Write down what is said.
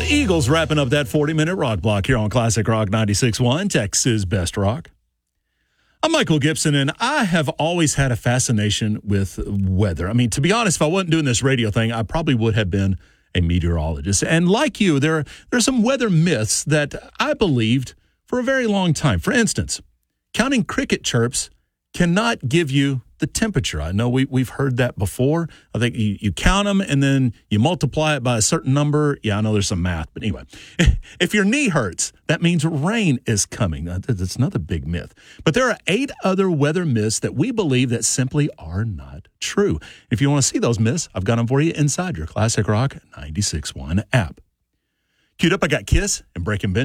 Eagles wrapping up that 40-minute rock block here on Classic Rock 96.1, Texas Best Rock. I'm Michael Gibson, and I have always had a fascination with weather. I mean, to be honest, if I wasn't doing this radio thing, I probably would have been a meteorologist. And like you, there are some weather myths that I believed for a very long time. For instance, counting cricket chirps cannot give you the temperature. I know we've heard that before. I think you count them and then you multiply it by a certain number. Yeah, I know there's some math. But anyway, if your knee hurts, that means rain is coming. That's another big myth. But there are 8 other weather myths that we believe that simply are not true. If you want to see those myths, I've got them for you inside your Classic Rock 96.1 app. Queued up, I got Kiss and Breaking Bench.